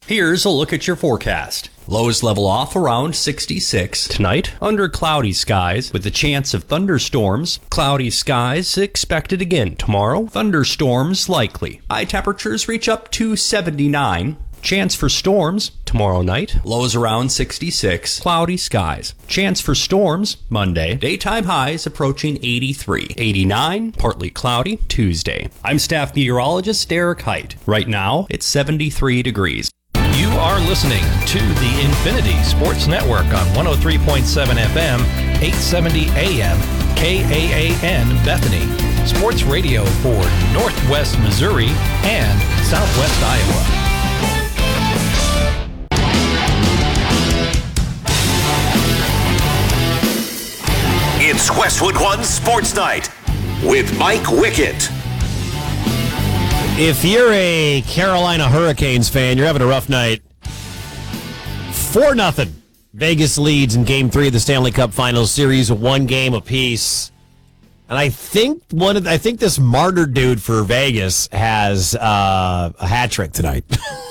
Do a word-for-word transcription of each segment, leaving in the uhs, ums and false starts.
Here's a look at your forecast. Lows level off around sixty-six. Tonight, under cloudy skies with a chance of thunderstorms. Cloudy skies expected again tomorrow. Thunderstorms likely. High temperatures reach up to seventy-nine. Chance for storms tomorrow night. Lows around sixty-six. Cloudy skies. Chance for storms Monday. Daytime highs approaching eighty-three. eighty-nine. Partly cloudy Tuesday. I'm staff meteorologist Derek Height. Right now, it's seventy-three degrees. You are listening to the Infinity Sports Network on one oh three point seven F M, eight seventy A M, K A A N Bethany. Sports radio for Northwest Missouri and Southwest Iowa. It's Westwood One Sports Night with Mike Wickett. If you're a Carolina Hurricanes fan, you're having a rough night. four nothing. Vegas leads in Game three of the Stanley Cup Finals series, one game apiece. And I think one of the, I think this martyr dude for Vegas has uh, a hat trick tonight.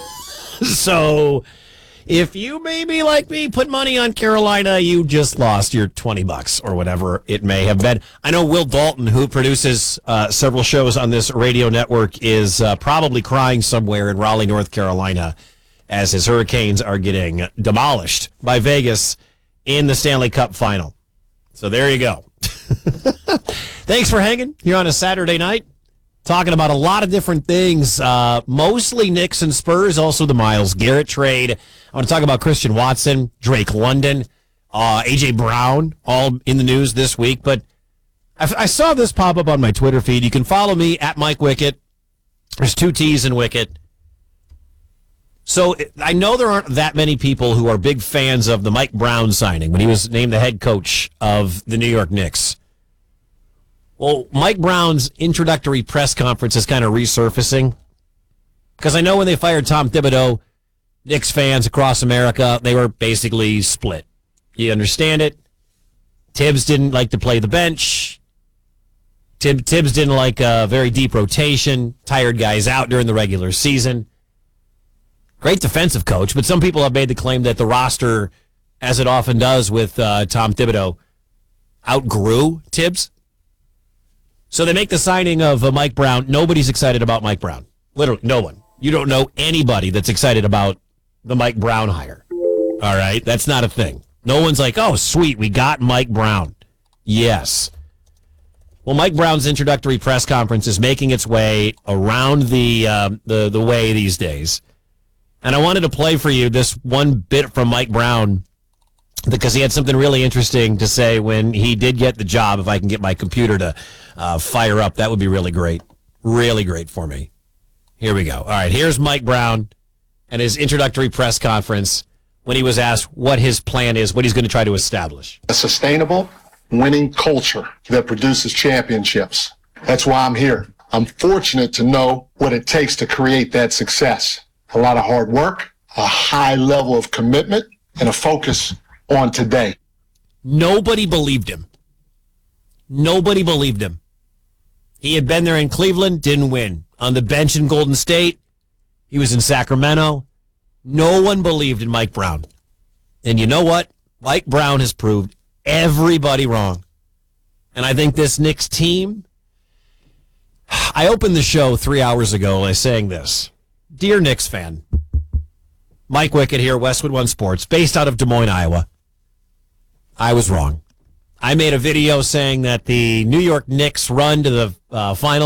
So if you maybe like me put money on Carolina, you just lost your twenty bucks or whatever it may have been. I know Will Dalton, who produces uh, several shows on this radio network, is uh, probably crying somewhere in Raleigh, North Carolina, as his Hurricanes are getting demolished by Vegas in the Stanley Cup Final. So there you go. Thanks for hanging here on a Saturday night. Talking about a lot of different things, uh, mostly Knicks and Spurs, also the Myles Garrett trade. I want to talk about Christian Watson, Drake London, uh, A J. Brown, all in the news this week. But I, I saw this pop up on my Twitter feed. You can follow me at Mike Wickett. There's two T's in Wickett. So I know there aren't that many people who are big fans of the Mike Brown signing when he was named the head coach of the New York Knicks. Well, Mike Brown's introductory press conference is kind of resurfacing. Because I know when they fired Tom Thibodeau, Knicks fans across America, they were basically split. You understand it? Tibbs didn't like to play the bench. Tib- Tibbs didn't like a very deep rotation, tired guys out during the regular season. Great defensive coach, but some people have made the claim that the roster, as it often does with uh, Tom Thibodeau, outgrew Tibbs. So they make the signing of uh, Mike Brown. Nobody's excited about Mike Brown. Literally, no one. You don't know anybody that's excited about the Mike Brown hire. All right? That's not a thing. No one's like, oh, sweet, we got Mike Brown. Yes. Well, Mike Brown's introductory press conference is making its way around the uh, the the way these days. And I wanted to play for you this one bit from Mike Brown because he had something really interesting to say when he did get the job. If I can get my computer to uh, fire up, that would be really great. Really great for me. Here we go. All right, here's Mike Brown and his introductory press conference when he was asked what his plan is, what he's going to try to establish. A sustainable, winning culture that produces championships. That's why I'm here. I'm fortunate to know what it takes to create that success. A lot of hard work, a high level of commitment, and a focus on today. Nobody believed him. Nobody believed him. He had been there in Cleveland, didn't win. On the bench in Golden State, he was in Sacramento. No one believed in Mike Brown. And you know what? Mike Brown has proved everybody wrong. And I think this Knicks team, I opened the show three hours ago by saying this. Dear Knicks fan, Mike Wickett here, Westwood One Sports, based out of Des Moines, Iowa. I was wrong. I made a video saying that the New York Knicks run to the uh, final